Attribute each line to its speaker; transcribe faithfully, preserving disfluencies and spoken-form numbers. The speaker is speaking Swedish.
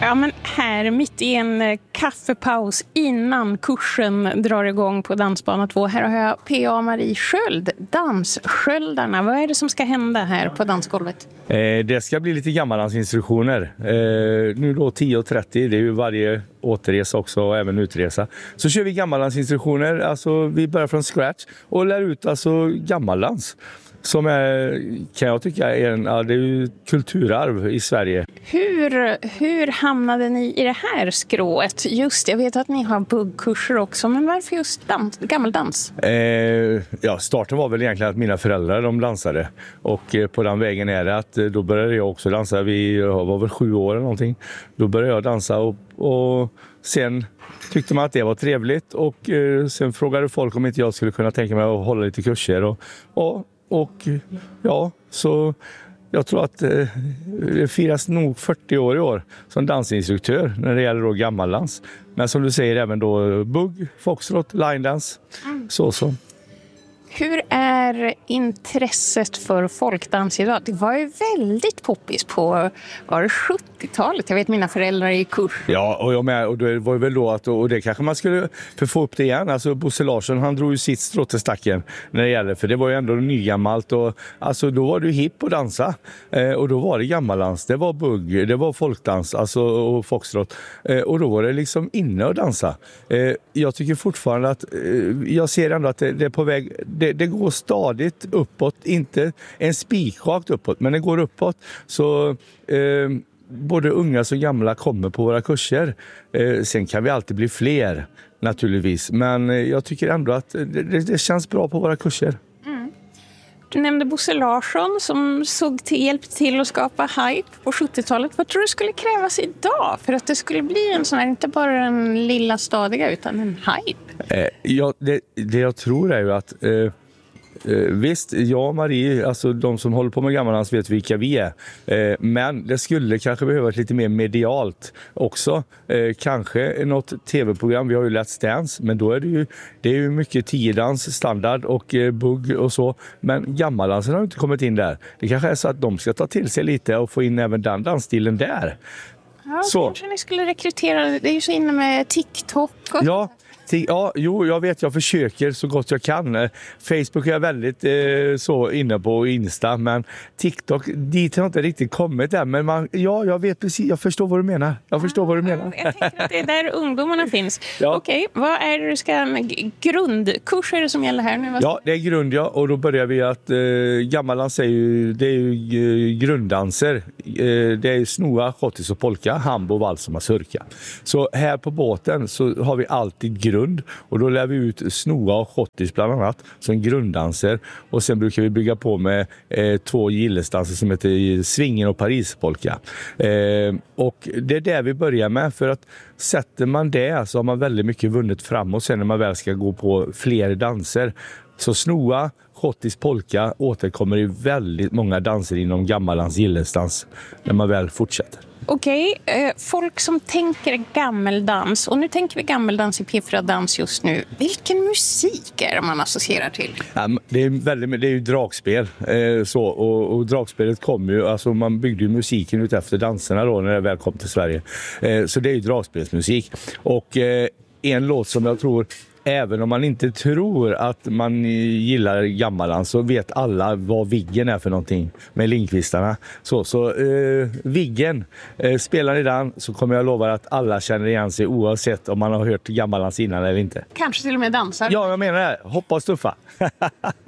Speaker 1: Ja, men här mitt i en kaffepaus innan kursen drar igång på Dansbana två. Här har jag P A Marie Sköld, Danssköldarna. Vad är det som ska hända här på dansgolvet?
Speaker 2: Eh, det ska bli lite gammaldansinstruktioner. Eh, nu då tio och trettio, det är ju varje återresa också och även utresa. Så kör vi gammaldansinstruktioner, alltså vi börjar från scratch och lär ut alltså gammaldans. Som är, kan jag tycka, är en, ja, det är ju kulturarv i Sverige.
Speaker 1: Hur, hur hamnade ni i det här skrået? Just, jag vet att ni har buggkurser också, men varför just dans, gammeldans?
Speaker 2: Eh, ja, starten var väl egentligen att mina föräldrar de dansade. Och eh, på den vägen är det att eh, då började jag också dansa. Vi var väl sju år eller någonting. Då började jag dansa och, och sen tyckte man att det var trevligt. Och eh, sen frågade folk om inte jag skulle kunna tänka mig att hålla lite kurser. Och, och Och ja, så jag tror att eh, det firas nog fyrtio år i år som dansinstruktör när det gäller då gammaldans. Men som du säger även då bugg, foxtrot, linedance, mm. så så.
Speaker 1: Hur är intresset för folkdans idag? Det var ju väldigt poppis på var det sjuttiotalet. Jag vet mina föräldrar i kurs.
Speaker 2: Ja, och jag med. Och det var väl då att, och det kanske man skulle för få upp det igen. Alltså Bosse Larsson, han drog ju sitt strå till stacken när det gäller. För det var ju ändå nygammalt. Och, alltså då var det ju hipp att dansa. Eh, och då var det gammaldans. Det var bugg, det var folkdans alltså, och foxtrot. Eh, och då var det liksom inne att dansa. Eh, jag tycker fortfarande att, eh, jag ser ändå att det, det är på väg... Det, det går stadigt uppåt, inte en spikrakt uppåt, men det går uppåt. Så eh, både unga och gamla kommer på våra kurser. Eh, sen kan vi alltid bli fler naturligtvis, men eh, jag tycker ändå att det, det känns bra på våra kurser.
Speaker 1: Mm. Du nämnde Bosse Larsson som såg till, hjälpte till att skapa hype på sjuttiotalet. Vad tror du skulle krävas idag för att det skulle bli en sån här, inte bara en lilla stadiga utan en hype?
Speaker 2: Eh, ja, det, det jag tror är ju att eh, Eh, visst, jag och Marie, alltså de som håller på med gammaldans vet vilka vi är. Eh, men det skulle kanske behövas lite mer medialt också. Eh, kanske något tv-program, vi har ju Let's Dance, men då är det ju, det är ju mycket tiodans, standard och eh, bugg och så. Men gammaldansen har inte kommit in där. Det kanske är så att de ska ta till sig lite och få in även den dansstilen där.
Speaker 1: Ja,
Speaker 2: så.
Speaker 1: Kanske ni skulle rekrytera, det är ju så inne med TikTok och...
Speaker 2: Ja. Ja, jo, jag vet, jag försöker så gott jag kan. Facebook är jag väldigt eh, så inne på, Insta, men TikTok, dit har jag inte riktigt kommit än. Men man, ja, jag vet precis, jag förstår vad du menar. Jag förstår ah, vad du menar.
Speaker 1: Jag tänker att det är där ungdomarna finns.
Speaker 2: Ja.
Speaker 1: Okej, vad är det du ska, grundkurs är det som gäller här nu?
Speaker 2: Ja, det är grund, ja, och då börjar vi att eh, gammaldans är ju, det är ju eh, grunddanser. Eh, det är snoa, schottis och polka, hambo, vals och mazurka. Så här på båten så har vi alltid grund. Och då lär vi ut snoa och schottis bland annat som grunddanser. Och sen brukar vi bygga på med eh, två gillesdanser som heter svingen och parispolka. Eh, och det är där vi börjar med, för att sätter man det så har man väldigt mycket vunnit framåt sen när man väl ska gå på fler danser. Så snoa, schottis, polka återkommer i väldigt många danser inom gammaldans gillesdans när man väl fortsätter.
Speaker 1: Okej, eh, folk som tänker gammeldans, och nu tänker vi gammeldans i P fyra Dans just nu. Vilken musik är det man associerar till?
Speaker 2: Ja, det är väldigt, det är ju dragspel eh, så, och, och dragspelet kom ju, alltså man byggde ju musiken ut efter danserna då när det väl kom till Sverige. Eh, så det är ju dragspelsmusik. Och eh, en låt som jag tror, även om man inte tror att man gillar gammaldans, så vet alla vad Viggen är för någonting med Lindqvistarna. Så, så eh, Viggen, eh, spelar ni den så kommer jag lova att alla känner igen sig oavsett om man har hört gammaldans innan eller inte.
Speaker 1: Kanske till och med dansar.
Speaker 2: Ja, jag menar det. Hoppa och stuffa.